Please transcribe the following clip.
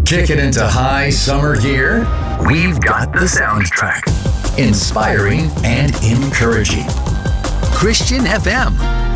Kick it into high summer gear? We've got the soundtrack. Inspiring and encouraging. Christian FM.